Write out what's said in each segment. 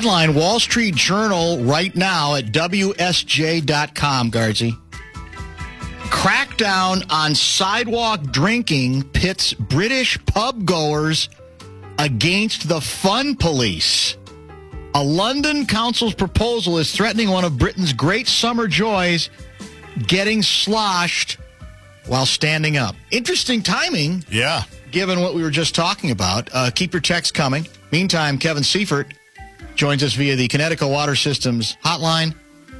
Headline, Wall Street Journal right now at WSJ.com, Guardsy. Crackdown on sidewalk drinking pits British pub goers against the fun police. A London council's proposal is threatening one of Britain's great summer joys, getting sloshed while standing up. Interesting timing. Yeah. Given what we were just talking about. Keep your texts coming. Meantime, Kevin Seifert joins us via the Connecticut Water Systems hotline.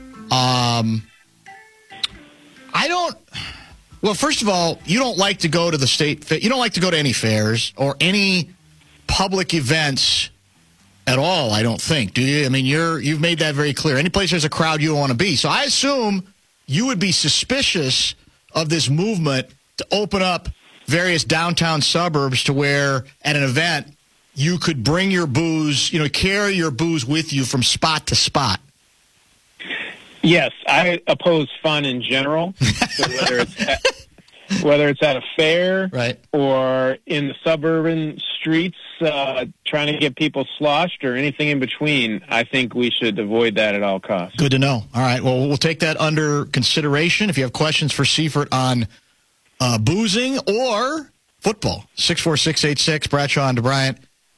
Well, first of all, you don't like to go to the state, you don't like to go to any fairs or any public events at all, I don't think, do you? I mean, you've made that very clear. Any place there's a crowd, you don't want to be. So I assume you would be suspicious of this movement to open up various downtown suburbs to where at an event you could bring your booze, carry your booze with you from spot to spot. Yes, I oppose fun in general, so whether it's at a fair right, or in the suburban streets trying to get people sloshed or anything in between. I think we should avoid that at all costs. Good to know. All right, well, we'll take that under consideration. If you have questions for Seifert on boozing or football, 64686, Bradshaw and DeBryant,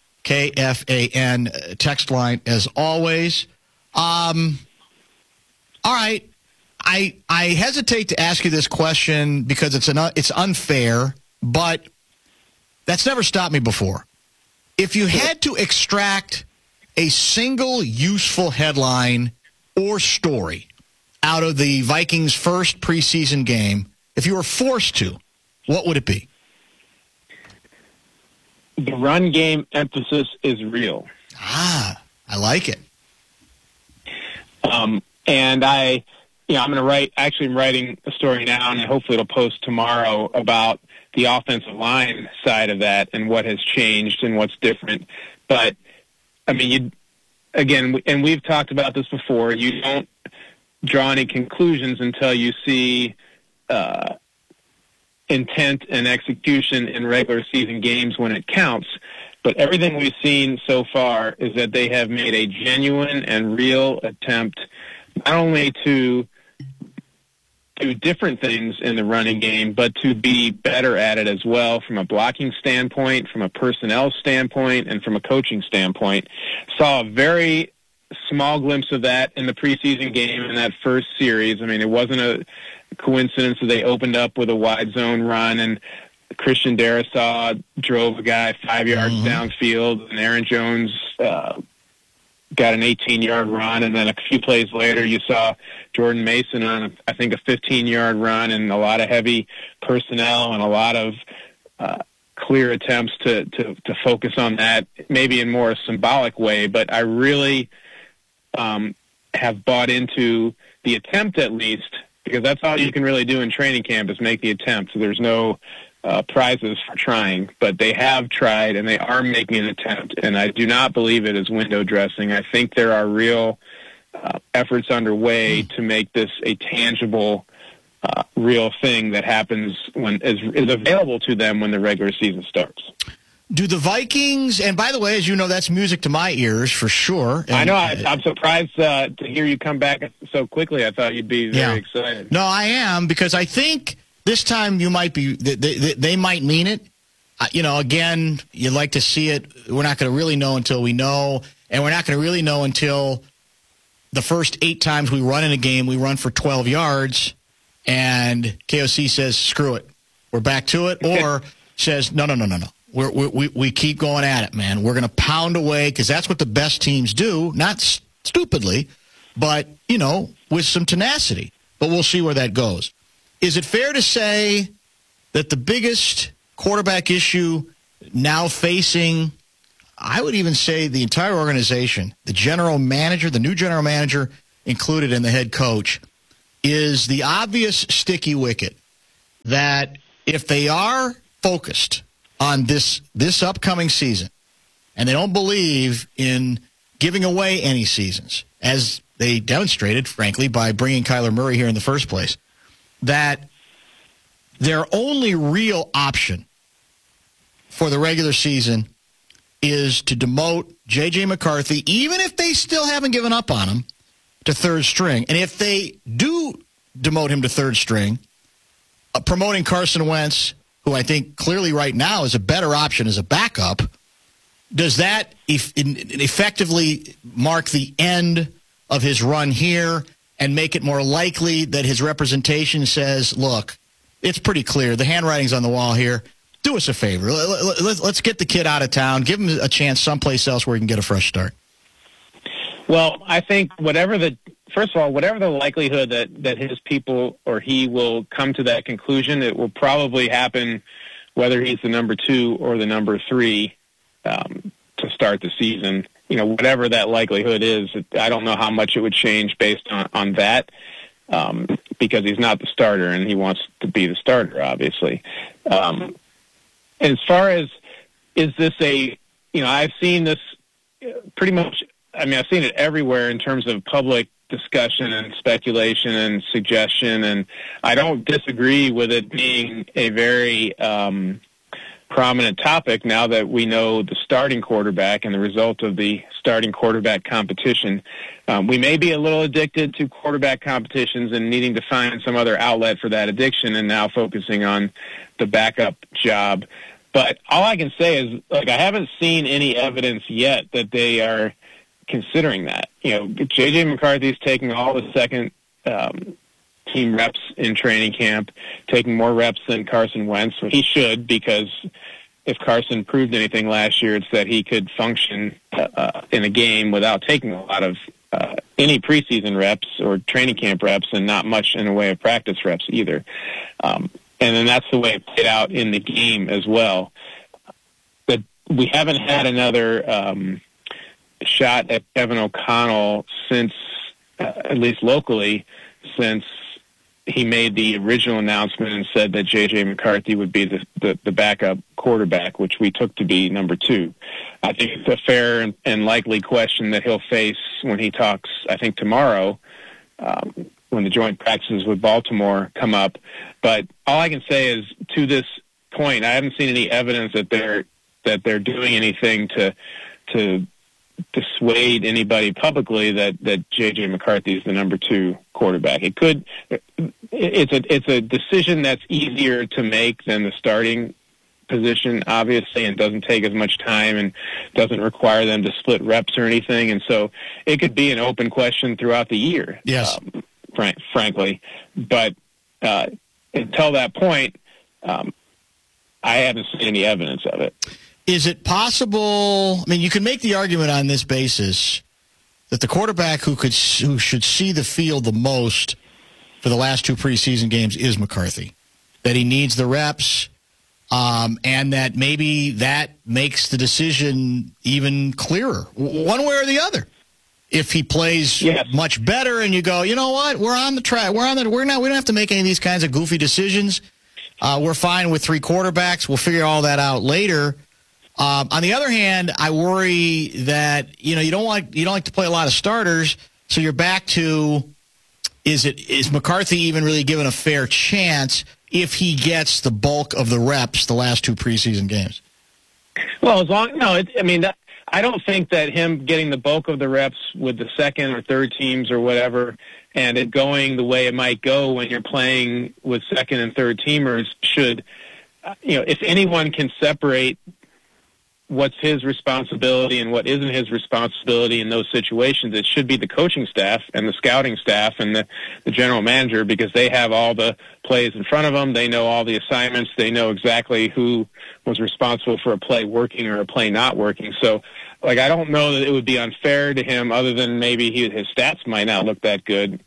KFAN text line as always. All right, I hesitate to ask you this question because it's unfair, but that's never stopped me before. If you had to extract a single useful headline or story out of the Vikings' first preseason game, if you were forced to, what would it be? The run game emphasis is real. I like it. And I'm going to write, actually I'm writing a story now, and hopefully it'll post tomorrow about the offensive line side of that and what has changed and what's different. But, I mean, and we've talked about this before, you don't draw any conclusions until you see intent and execution in regular season games when it counts. But everything we've seen so far is that they have made a genuine and real attempt not only to do different things in the running game, but to be better at it as well from a blocking standpoint, from a personnel standpoint, and from a coaching standpoint. Saw a very small glimpse of that in the preseason game in that first series. I mean, it wasn't a coincidence that they opened up with a wide zone run and Christian Darrisaw drove a guy 5 yards downfield, and Aaron Jones got an 18-yard run, and then a few plays later you saw Jordan Mason on, I think, a 15-yard run, and a lot of heavy personnel and a lot of clear attempts to focus on that, maybe in more a symbolic way. But I really have bought into the attempt, at least, because that's all you can really do in training camp is make the attempt. So there's no prizes for trying, but they have tried and they are making an attempt, and I do not believe it is window dressing. I think there are real efforts underway to make this a tangible, real thing that happens when is available to them when the regular season starts. Do the Vikings, and by the way, as you know, that's music to my ears for sure. And, I know. I'm surprised to hear you come back so quickly. I thought you'd be very excited. No, I am, because I think this time you might be. They might mean it. Again, you'd like to see it. We're not going to really know until we know, and we're not going to really know until the first 8 times we run in a game, we run for 12 yards, and KOC says, "Screw it, we're back to it," or says, "No. We keep going at it, man. We're going to pound away," because that's what the best teams do, not stupidly, but with some tenacity. But we'll see where that goes. Is it fair to say that the biggest quarterback issue now facing, I would even say the entire organization, the general manager, the new general manager included in the head coach, is the obvious sticky wicket that if they are focused on this upcoming season and they don't believe in giving away any seasons, as they demonstrated, frankly, by bringing Kyler Murray here in the first place, that their only real option for the regular season is to demote J.J. McCarthy, even if they still haven't given up on him, to third string. And if they do demote him to third string, promoting Carson Wentz, who I think clearly right now is a better option as a backup, does that effectively mark the end of his run here and make it more likely that his representation says, look, it's pretty clear, the handwriting's on the wall here, do us a favor, let's get the kid out of town, give him a chance someplace else where he can get a fresh start? Well, I think first of all, whatever the likelihood that his people or he will come to that conclusion, it will probably happen whether he's the number 2 or the number 3 to start the season. Whatever that likelihood is, I don't know how much it would change based on that, because he's not the starter and he wants to be the starter, obviously. As far as, is this I've seen this pretty much, I've seen it everywhere in terms of public discussion and speculation and suggestion, and I don't disagree with it being a very prominent topic now that we know the starting quarterback and the result of the starting quarterback competition. We may be a little addicted to quarterback competitions and needing to find some other outlet for that addiction and now focusing on the backup job. But all I can say is, I haven't seen any evidence yet that they are considering that. J.J. McCarthy's taking all the second team reps in training camp, taking more reps than Carson Wentz. He should, because if Carson proved anything last year, it's that he could function in a game without taking a lot of any preseason reps or training camp reps, and not much in the way of practice reps either. And then that's the way it played out in the game as well. But we haven't had another shot at Kevin O'Connell since, at least locally, since he made the original announcement and said that J.J. McCarthy would be the backup quarterback, which we took to be number 2. I think it's a fair and likely question that he'll face when he talks, I think, tomorrow, when the joint practices with Baltimore come up. But all I can say is, to this point, I haven't seen any evidence that they're doing anything to dissuade anybody publicly that J.J. McCarthy is the number 2 quarterback. It's a decision that's easier to make than the starting position, obviously, and doesn't take as much time and doesn't require them to split reps or anything. And so it could be an open question throughout the year. Yes. Frankly. But until that point, I haven't seen any evidence of it. Is it possible? You can make the argument on this basis that the quarterback who should see the field the most for the last 2 preseason games is McCarthy. That he needs the reps, and that maybe that makes the decision even clearer, one way or the other. If he plays much better, and you go, you know what, we're on the track. We don't have to make any of these kinds of goofy decisions. We're fine with 3 quarterbacks. We'll figure all that out later. On the other hand, I worry that you don't like to play a lot of starters, so you're back to is McCarthy even really given a fair chance if he gets the bulk of the reps the last 2 preseason games? Well, I don't think that him getting the bulk of the reps with the second or third teams or whatever, and it going the way it might go when you're playing with second and third teamers should, if anyone can separate what's his responsibility and what isn't his responsibility in those situations, it should be the coaching staff and the scouting staff and the general manager, because they have all the plays in front of them. They know all the assignments. They know exactly who was responsible for a play working or a play not working. So, I don't know that it would be unfair to him, other than maybe his stats might not look that good.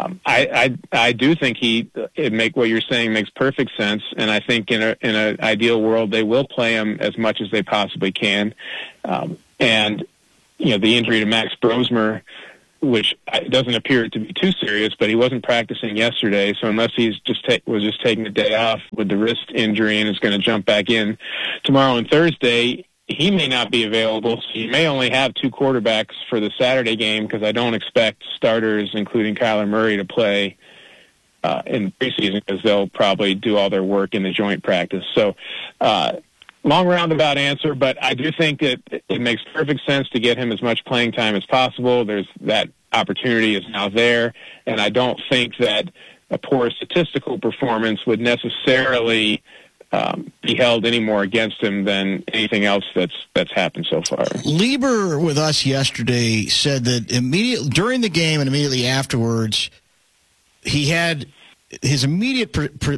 I do think what you're saying makes perfect sense, and I think in an ideal world they will play him as much as they possibly can. And the injury to Max Brosmer, which doesn't appear to be too serious, but he wasn't practicing yesterday, so unless he's was just taking a day off with the wrist injury and is going to jump back in tomorrow and Thursday, he may not be available, so you may only have 2 quarterbacks for the Saturday game, because I don't expect starters, including Kyler Murray, to play in preseason, because they'll probably do all their work in the joint practice. So long roundabout answer, but I do think that it makes perfect sense to get him as much playing time as possible. There's that opportunity is now there, and I don't think that a poor statistical performance would necessarily be held any more against him than anything else that's happened so far. Lieber with us yesterday said that during the game and immediately afterwards, he had his immediate,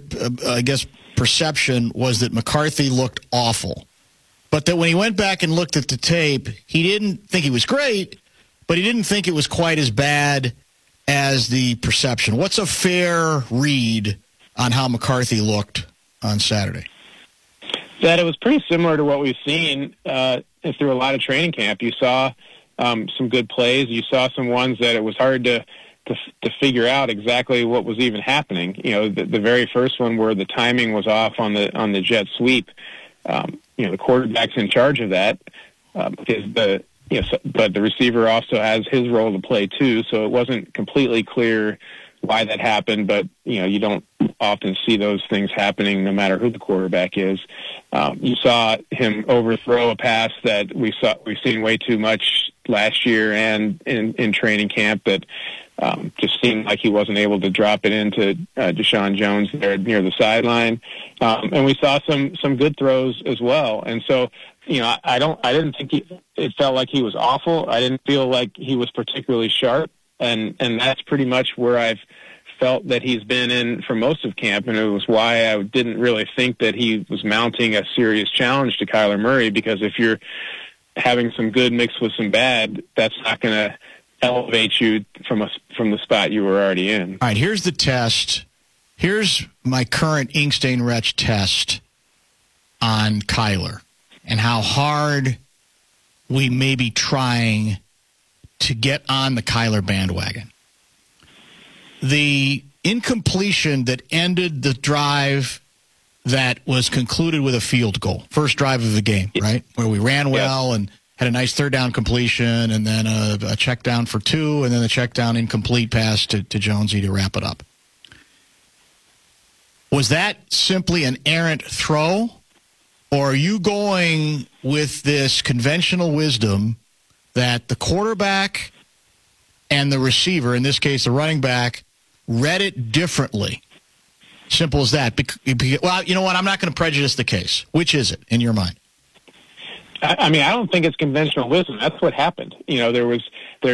perception was that McCarthy looked awful, but that when he went back and looked at the tape, he didn't think he was great, but he didn't think it was quite as bad as the perception. What's a fair read on how McCarthy looked on Saturday? That it was pretty similar to what we've seen through a lot of training camp. You saw some good plays. You saw some ones that it was hard to figure out exactly what was even happening. You know, the very first one where the timing was off on the jet sweep. The quarterback's in charge of that. But the receiver also has his role to play too. So it wasn't completely clear why that happened. But you don't often see those things happening no matter who the quarterback is. You saw him overthrow a pass that we've seen way too much last year and in training camp that just seemed like he wasn't able to drop it into Deshaun Jones there near the sideline. And we saw some good throws as well. And so, I didn't think it felt like he was awful. I didn't feel like he was particularly sharp. And that's pretty much where I've felt that he's been in for most of camp. And it was why I didn't really think that he was mounting a serious challenge to Kyler Murray, because if you're having some good mixed with some bad, that's not going to elevate you from the spot you were already in. All right, here's the test. Here's my current Inkstein Wretch test on Kyler and how hard we may be trying to get on the Kyler bandwagon. The incompletion that ended the drive that was concluded with a field goal, first drive of the game, right, where we ran well and had a nice third down completion, and then a check down for 2, and then a check down incomplete pass to Jonesy to wrap it up. Was that simply an errant throw, or are you going with this conventional wisdom that the quarterback and the receiver, in this case the running back, read it differently? Simple as that. Well, you know what? I'm not going to prejudice the case. Which is it in your mind? I mean, I don't think it's conventional wisdom. That's what happened. There's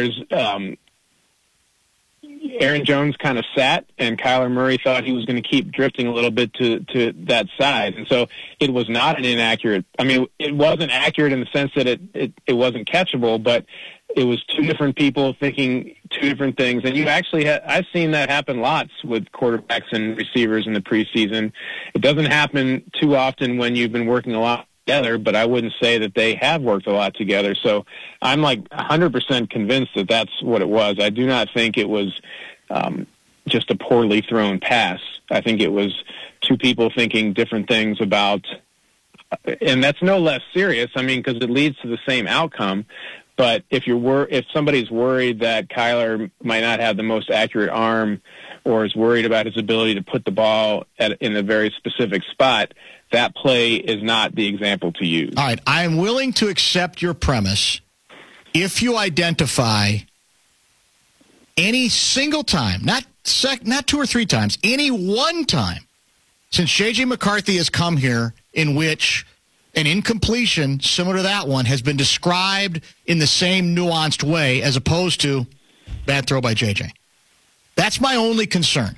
Aaron Jones kind of sat, and Kyler Murray thought he was going to keep drifting a little bit to that side. And so it was not an inaccurate. I mean, it wasn't accurate in the sense that it wasn't catchable, but it was two different people thinking two different things. And you actually I've seen that happen lots with quarterbacks and receivers in the preseason. It doesn't happen too often when you've been working a lot together, but I wouldn't say that they have worked a lot together. So I'm like 100% convinced that that's what it was. I do not think it was just a poorly thrown pass. I think it was two people thinking different things about, and that's no less serious. I mean, because it leads to the same outcome. But if somebody's worried that Kyler might not have the most accurate arm, or is worried about his ability to put the ball in a very specific spot, that play is not the example to use. All right, I am willing to accept your premise if you identify any single time, not 2 or 3 times, any one time since J.J. McCarthy has come here in which an incompletion similar to that one has been described in the same nuanced way as opposed to bad throw by J.J. That's my only concern.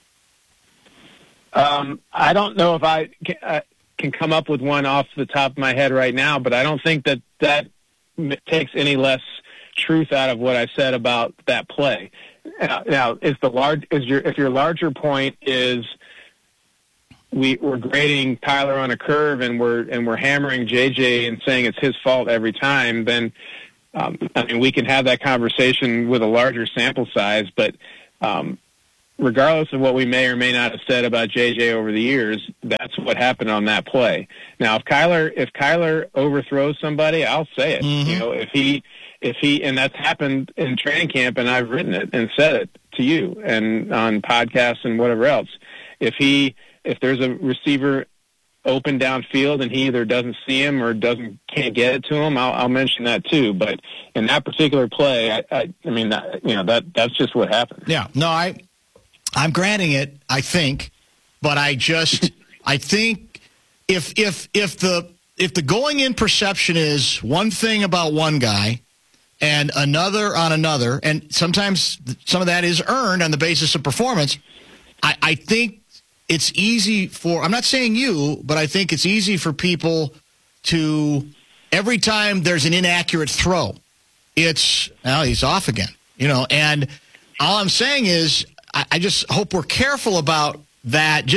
I don't know if I can come up with one off the top of my head right now, but I don't think that takes any less truth out of what I said about that play. Now, if your larger point is we're grading Kyler on a curve and we're hammering JJ and saying it's his fault every time, then we can have that conversation with a larger sample size, but regardless of what we may or may not have said about JJ over the years, that's what happened on that play. Now, if Kyler overthrows somebody, I'll say it. Mm-hmm. If he, and that's happened in training camp, and I've written it and said it to you and on podcasts and whatever else. If there's a receiver open downfield and he either doesn't see him or can't get it to him, I'll mention that too. But in that particular play, I mean, that's just what happened. Yeah, no, I'm granting it, I think, but I think if the going in perception is one thing about one guy and another on another, and sometimes some of that is earned on the basis of performance, I think it's easy for, I'm not saying you, but I think it's easy for people to, every time there's an inaccurate throw, it's, well, he's off again, and all I'm saying is I just hope we're careful about that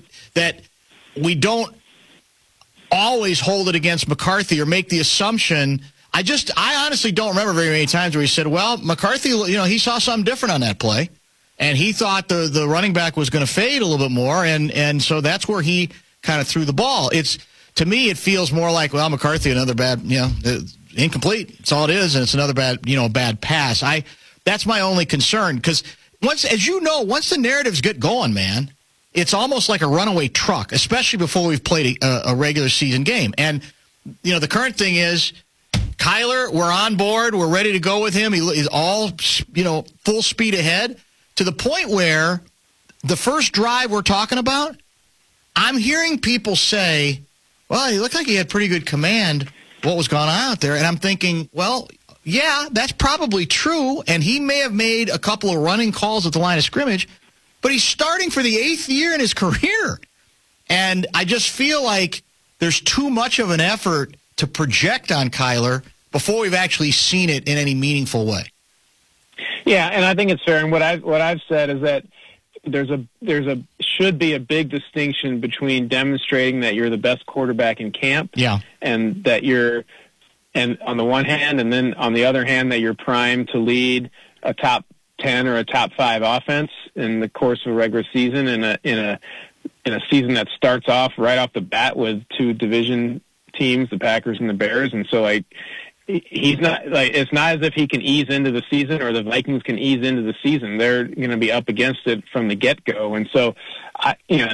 we don't always hold it against McCarthy or make the assumption. I honestly don't remember very many times where he said, well, McCarthy, he saw something different on that play. And he thought the running back was going to fade a little bit more, and so that's where he kind of threw the ball. To me, it feels more like, well, McCarthy, another bad, incomplete. That's all it is, and it's another bad pass. That's my only concern, because once the narratives get going, man, it's almost like a runaway truck, especially before we've played a regular season game. And the current thing is, Kyler, we're on board, we're ready to go with him. He's all full speed ahead. To the point where the first drive we're talking about, I'm hearing people say, well, he looked like he had pretty good command what was going on out there. And I'm thinking, well, yeah, that's probably true. And he may have made a couple of running calls at the line of scrimmage, but he's starting for the 8th year in his career. And I just feel like there's too much of an effort to project on Kyler before we've actually seen it in any meaningful way. Yeah, and I think it's fair. And what I've said is that should be a big distinction between demonstrating that you're the best quarterback in camp, and that and on the one hand, and then on the other hand, that you're primed to lead a top 10 or a top 5 offense in the course of a regular season in a season that starts off right off the bat with 2 division teams, the Packers and the Bears, and so he's not it's not as if he can ease into the season or the Vikings can ease into the season. They're going to be up against it from the get-go. And so I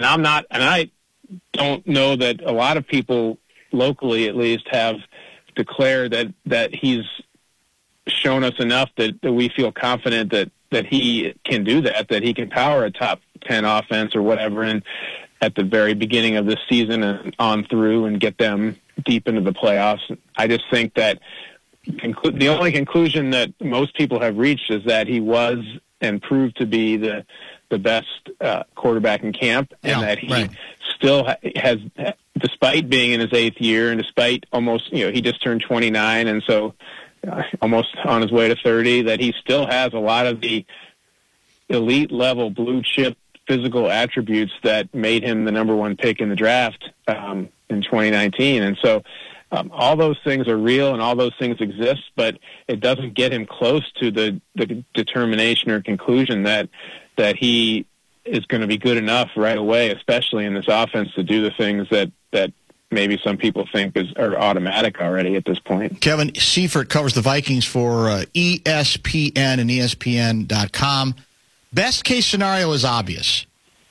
don't know that a lot of people locally at least have declared that he's shown us enough that we feel confident that he can do that he can power a top 10 offense or whatever, and at the very beginning of this season and on through and get them deep into the playoffs. I just think that the only conclusion that most people have reached is that he was and proved to be the best quarterback in camp, and that he still has, despite being in his 8th year and despite almost, he just turned 29, and so almost on his way to 30, that he still has a lot of the elite level blue chip physical attributes that made him the number 1 pick in the draft in 2019. And so all those things are real and all those things exist, but it doesn't get him close to the determination or conclusion that he is going to be good enough right away, especially in this offense, to do the things that maybe some people think are automatic already at this point. Kevin Seifert covers the Vikings for ESPN and ESPN.com. Best case scenario is obvious.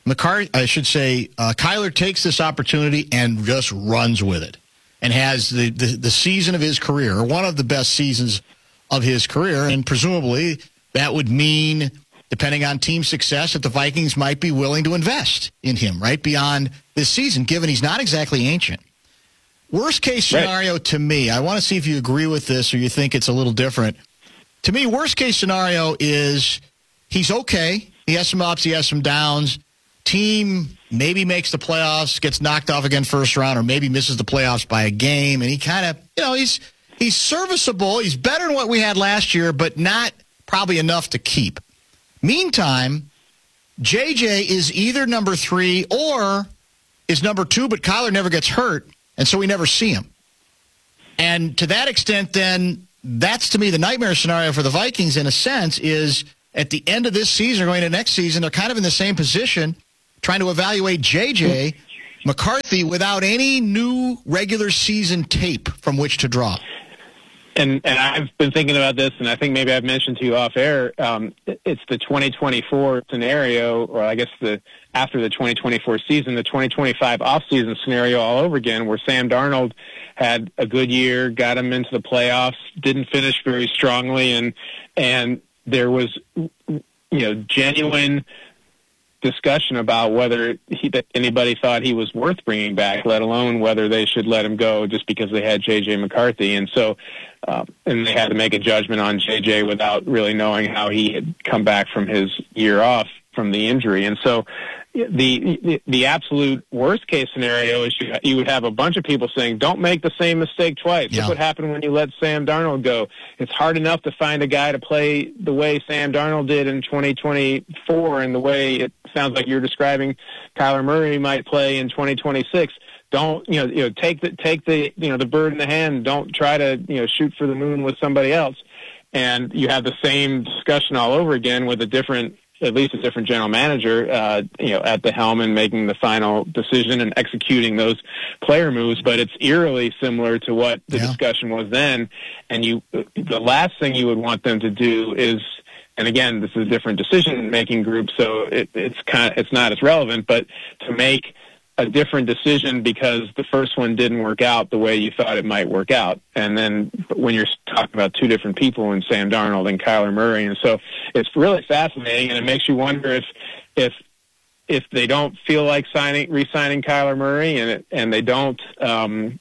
Kyler takes this opportunity and just runs with it and has the season of his career, or one of the best seasons of his career, and presumably that would mean, depending on team success, that the Vikings might be willing to invest in him right beyond this season, given he's not exactly ancient. Worst case scenario to me, I want to see if you agree with this or you think it's a little different. To me, worst case scenario is he's okay. He has some ups, he has some downs. Team maybe makes the playoffs, gets knocked off again first round, or maybe misses the playoffs by a game, and he kind of, he's serviceable. He's better than what we had last year, but not probably enough to keep. Meantime, JJ is either number 3 or is number 2, but Kyler never gets hurt, and so we never see him. And to that extent, then, that's to me the nightmare scenario for the Vikings in a sense is at the end of this season or going to next season, they're kind of in the same position trying to evaluate J.J. McCarthy without any new regular season tape from which to draw. And I've been thinking about this, and I think maybe I've mentioned to you off air, it's the 2024 scenario, or I guess the after the 2024 season, the 2025 offseason scenario all over again, where Sam Darnold had a good year, got him into the playoffs, didn't finish very strongly, and there was, genuine discussion about whether anybody thought he was worth bringing back, let alone whether they should let him go just because they had J.J. McCarthy. And so, and they had to make a judgment on J.J. without really knowing how he had come back from his year off from the injury. And so the absolute worst case scenario is you would have a bunch of people saying, don't make the same mistake twice. Yeah. Look what happened when you let Sam Darnold go. It's hard enough to find a guy to play the way Sam Darnold did in 2024 and the way it sounds like you're describing Kyler Murray might play in 2026. Don't, take the bird in the hand. Don't try to, shoot for the moon with somebody else. And you have the same discussion all over again with at least a different general manager, at the helm and making the final decision and executing those player moves. But it's eerily similar to what the discussion was then. And the last thing you would want them to do is, and again, this is a different decision-making group, so it's not as relevant, but to make a different decision because the first one didn't work out the way you thought it might work out. And then when you're talking about two different people in Sam Darnold and Kyler Murray. And so it's really fascinating, and it makes you wonder if they don't feel like re-signing Kyler Murray and they don't, and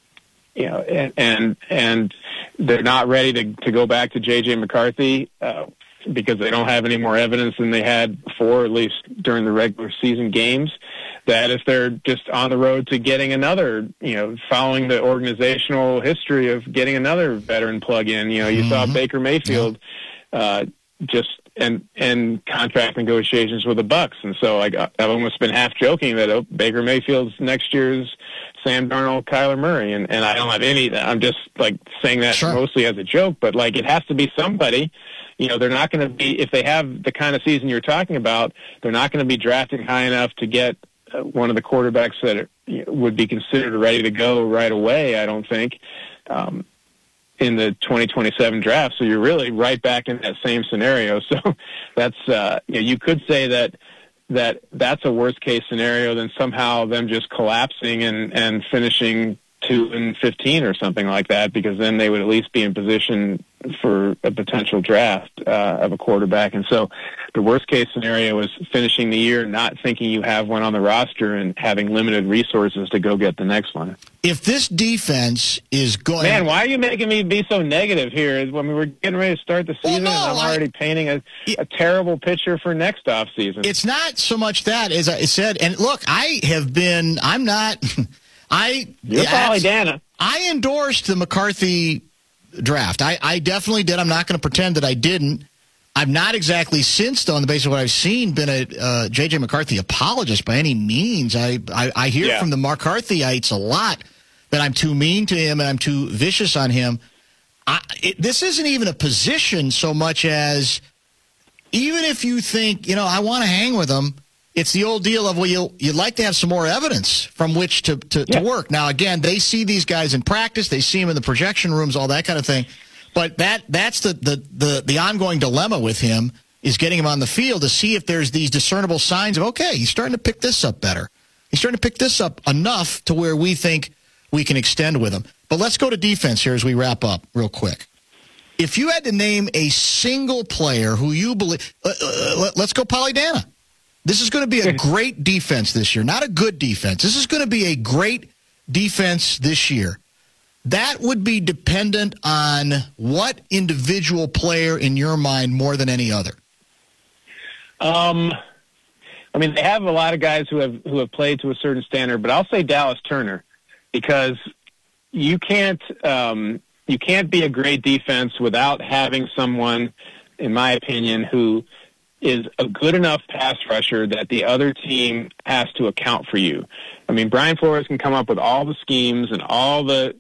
they're not ready to go back to J.J. McCarthy, because they don't have any more evidence than they had before, at least during the regular season games, that if they're just on the road to getting another, following the organizational history of getting another veteran plug-in, you saw Baker Mayfield just and contract negotiations with the Bucs. And so I've almost been half joking that Baker Mayfield's next year's Sam Darnold, Kyler Murray. And I don't have I'm just saying that mostly as a joke, but it has to be somebody. They're not going to be, if they have the kind of season you're talking about, they're not going to be drafting high enough to get one of the quarterbacks that would be considered ready to go right away, I don't think, in the 2027 draft. So you're really right back in that same scenario. So that's, you could say that's a worst case scenario than somehow them just collapsing and finishing 2-15 or something like that, because then they would at least be in position for a potential draft of a quarterback. And so the worst case scenario is finishing the year not thinking you have one on the roster and having limited resources to go get the next one. If this defense is going... Man, why are you making me be so negative here? I mean, we're getting ready to start the season, and I'm already painting a terrible picture for next offseason. It's not so much that, as I said, and look, I'm not... You're Pollyanna. I endorsed the McCarthy draft. I definitely did. I'm not going to pretend that I didn't. I'm not exactly, since, on the basis of what I've seen, been a J.J. McCarthy apologist by any means. I hear from the McCarthyites a lot that I'm too mean to him and I'm too vicious on him. This isn't even a position so much as, even if you think, I want to hang with him, it's the old deal of, well, you'd like to have some more evidence from which to work. Now, again, they see these guys in practice. They see them in the projection rooms, all that kind of thing. But that's the ongoing dilemma with him, is getting him on the field to see if there's these discernible signs of, okay, he's starting to pick this up better. He's starting to pick this up enough to where we think we can extend with him. But let's go to defense here as we wrap up real quick. If you had to name a single player who you believe, let's go Pollyanna. This is going to be a great defense this year, not a good defense. This is going to be a great defense this year. That would be dependent on what individual player in your mind more than any other? I mean, they have a lot of guys who have played to a certain standard, but I'll say Dallas Turner, because you can't be a great defense without having someone, in my opinion, who is a good enough pass rusher that the other team has to account for you. I mean, Brian Flores can come up with all the schemes and all the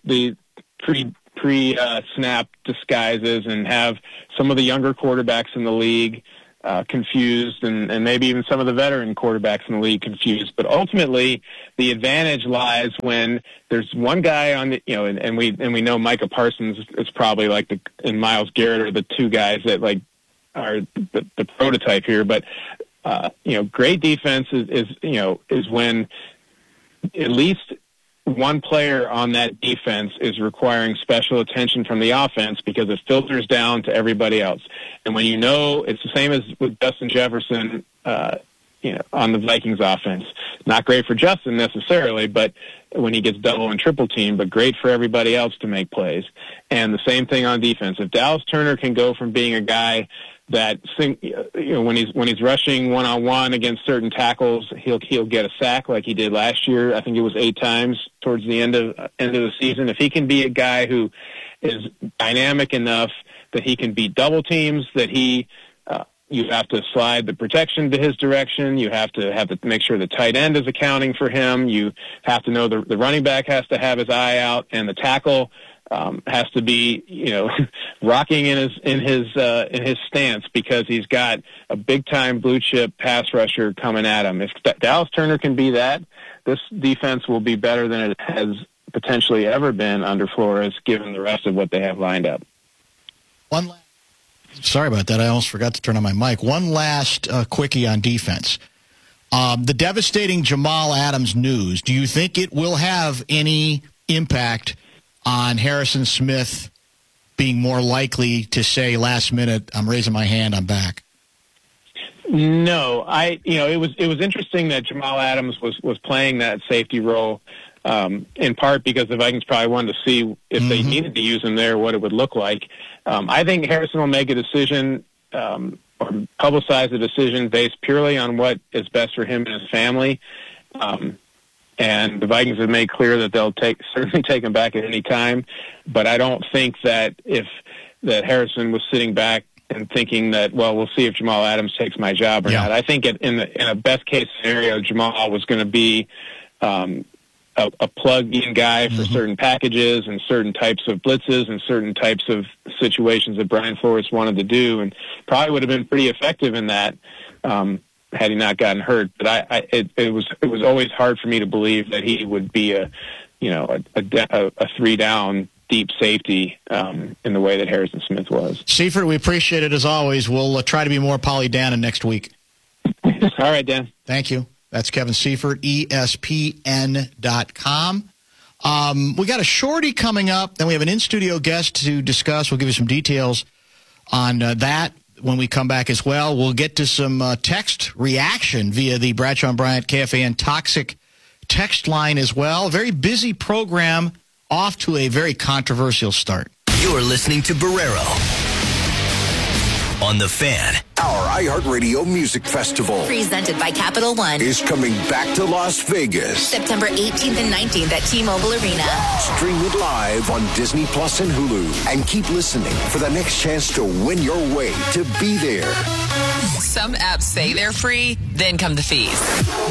pre-snap disguises and have some of the younger quarterbacks in the league confused, and maybe even some of the veteran quarterbacks in the league confused. But ultimately, the advantage lies when there's one guy on the, and we know Micah Parsons is probably and Myles Garrett are the two guys that are the prototype here. But great defense is when at least one player on that defense is requiring special attention from the offense because it filters down to everybody else. And when it's the same as with Justin Jefferson, on the Vikings offense. Not great for Justin necessarily, but when he gets double and triple teamed, but great for everybody else to make plays. And the same thing on defense. If Dallas Turner can go from being a guy that when he's rushing one-on-one against certain tackles, he'll get a sack like he did last year. I think it was 8 times towards the end of the season. If he can be a guy who is dynamic enough that he can beat double teams, that you have to slide the protection to his direction. You have to make sure the tight end is accounting for him. You have to know the running back has to have his eye out, and the tackle has to be, rocking in his stance because he's got a big time blue chip pass rusher coming at him. If Dallas Turner can be that, this defense will be better than it has potentially ever been under Flores, given the rest of what they have lined up. Sorry about that. I almost forgot to turn on my mic. One last quickie on defense. The devastating Jamal Adams news, do you think it will have any impact on Harrison Smith being more likely to say last minute, I'm raising my hand, I'm back? No. It was interesting that Jamal Adams was playing that safety role, in part because the Vikings probably wanted to see if they needed to use him there, what it would look like. I think Harrison will make a decision or publicize a decision based purely on what is best for him and his family. And the Vikings have made clear that they'll certainly take him back at any time. But I don't think that that Harrison was sitting back and thinking that, well, we'll see if Jamal Adams takes my job or not. I think in a best case scenario, Jamal was going to be a plug-in guy for certain packages and certain types of blitzes and certain types of situations that Brian Flores wanted to do, and probably would have been pretty effective in that had he not gotten hurt. But it was always hard for me to believe that he would be a 3-down deep safety in the way that Harrison Smith was. Seifert, we appreciate it as always. We'll try to be more Pollyanna next week. All right, Dan. Thank you. That's Kevin Seifert, ESPN.com. We got a shorty coming up. Then we have an in-studio guest to discuss. We'll give you some details on that when we come back as well. We'll get to some text reaction via the Bradshaw and Bryant KFAN Toxic text line as well. A very busy program, off to a very controversial start. You're listening to Barrero on The Fan. Our iHeartRadio Music Festival, presented by Capital One, is coming back to Las Vegas. September 18th and 19th at T-Mobile Arena. Stream it live on Disney Plus and Hulu. And keep listening for the next chance to win your way to be there. Some apps say they're free, then come the fees.